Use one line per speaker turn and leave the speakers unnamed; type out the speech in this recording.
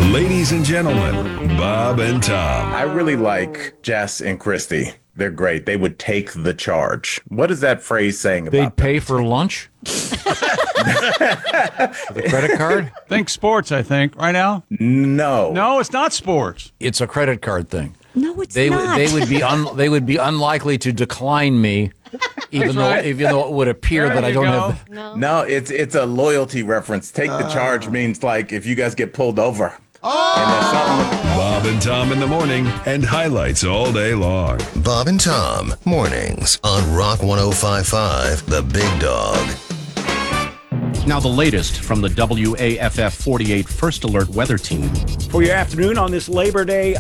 Ladies and gentlemen, Bob and Tom.
I really like Jess and Christy. They're great. They would take the charge. What is that phrase saying about
They'd
them?
pay for lunch? With a credit card?
Think sports, I think, right now?
No.
No, it's not sports.
It's a credit card thing.
No, it's
They
not.
they would be unlikely to decline me, even though it would appear that I don't have.
No, it's a loyalty reference. Take the charge means like if you guys get pulled over. And there's something
Bob and Tom in the morning and highlights all day long.
Bob and Tom, mornings on Rock 105.5, The Big Dog.
Now the latest from the WAFF 48 First Alert Weather Team.
For your afternoon on this Labor Day,